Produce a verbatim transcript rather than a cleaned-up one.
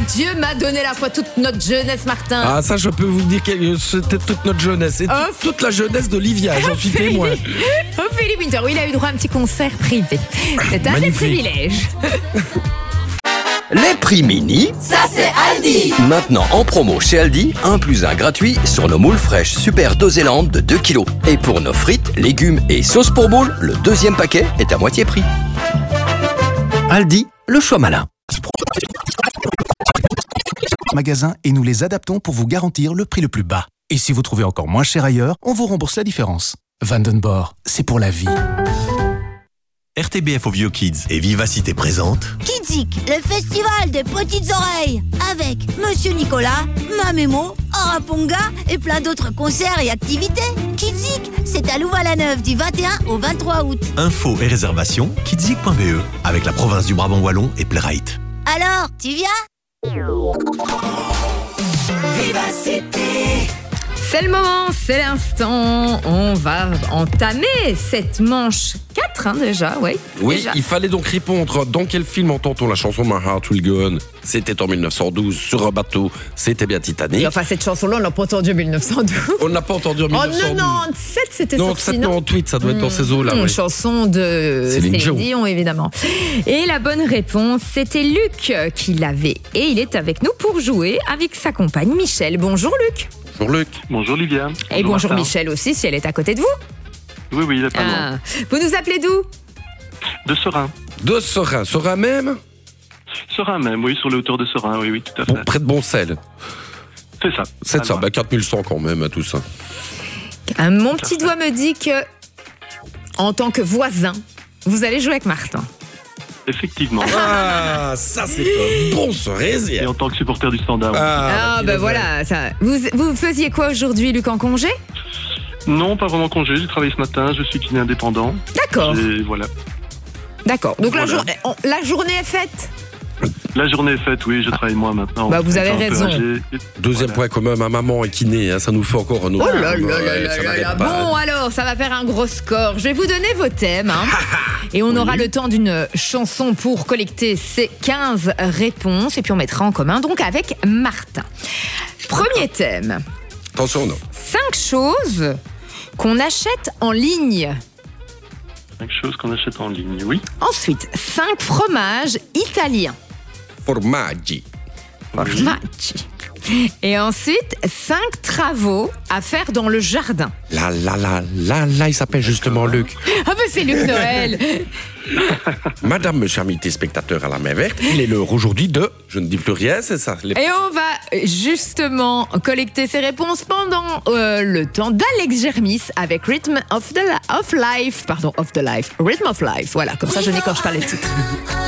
Dieu m'a donné la foi toute notre jeunesse, Martin. Ah, ça, je peux vous dire que c'était toute notre jeunesse. Et Oh, toute la jeunesse d'Olivia, j'en suis témoin. Oh, Philippe Winter, oui, il a eu droit à un petit concert privé. C'est un des Magnifique. privilèges. Les prix mini, Ça c'est Aldi. maintenant en promo chez Aldi, un plus un gratuit sur nos moules fraîches Super Dosélande de deux kilos. Et pour nos frites, légumes et sauces pour moules, le deuxième paquet est à moitié prix. Aldi, le choix malin. Magasin et nous les adaptons pour vous garantir le prix le plus bas. Et si vous trouvez encore moins cher ailleurs, on vous rembourse la différence. Vandenborg, c'est pour la vie. R T B F au Vieux Kids et Vivacité présente. Kidzik, le festival des petites oreilles, avec Monsieur Nicolas, Mamémo, Araponga et plein d'autres concerts et activités. Kidzik, c'est à Louvain-la-Neuve du vingt et un au vingt-trois août. Infos et réservations kidzik point b e avec la province du Brabant Wallon et Playrite. Alors, tu viens ? C'est le moment, c'est l'instant. On va entamer cette manche quatre, hein, déjà, ouais, Oui, déjà. il fallait donc répondre dans quel film entend-on la chanson My Heart Will Go On. C'était en dix-neuf cent douze, sur un bateau, c'était bien Titanic. Et enfin, cette chanson-là, on l'a pas entendue en dix-neuf cent douze. On n'a pas entendu en En dix-neuf cent douze. quatre-vingt-dix-sept, c'était Non, sorti, sept, non quatre-vingt-dix-huit, ça doit être dans ces eaux-là. Une ouais. chanson de Céline Céline Dion. Dion, évidemment. Et la bonne réponse, c'était Luc qui l'avait. Et il est avec nous pour jouer avec sa compagne Michel. Bonjour Luc. Bonjour Luc. Bonjour Livia. Et bonjour Martin. Michel aussi, si elle est à côté de vous. Oui, oui, il est pas loin. Ah. Vous nous appelez d'où? De Serein. De Serein. Serein même Serein même, oui, sur les hauteurs de Serein, oui, oui, tout à fait. Bon, près de Boncel. C'est ça. C'est Pas ça, loin. bah quatre mille cent quand même, à tout ça. Ah, mon petit doigt me dit que, en tant que voisin, vous allez jouer avec Martin. Effectivement. Ah, ça c'est un bon Et cerisier. en tant que supporter du Standard. oui. Ah, ben voilà. Ça. Vous, vous faisiez quoi aujourd'hui, Luc, en congé? Non, pas vraiment congé, j'ai travaillé ce matin, je suis kiné indépendant. D'accord, Et voilà. d'accord. Donc la, Voilà. journée, on- la journée est faite. La journée est faite, oui, je travaille moi maintenant. Bah, vous avez Étant un peu raison. âgé. Deuxième Voilà. point commun, ma maman est kiné, hein, ça nous fait encore un autre. Oh là là là Ouais, là ça là n'arrête là. pas. Bon, alors, ça va faire un gros score. Je vais vous donner vos thèmes. hein. Et on aura le temps d'une chanson pour collecter ces quinze réponses. Et puis on mettra en commun donc avec Martin. Premier thème. Attention, non. Cinq choses qu'on achète en ligne. Quelque chose qu'on achète en ligne, oui. Ensuite, cinq fromages italiens. Formaggi. Formaggi. Et ensuite, cinq travaux à faire dans le jardin. Là, là, là, là, là, il s'appelle justement Luc. Ah ben c'est Luc Noël. Madame, monsieur, ami téléspectateur à la main verte, il est l'heure aujourd'hui de... Je ne dis plus rien, c'est ça. Les- Et on va justement collecter ces réponses pendant euh, le temps d'Alex Germis avec Rhythm of, the Li- of Life. Pardon, of the Life. Rhythm of Life. Voilà, comme ça je n'écorche pas le titre.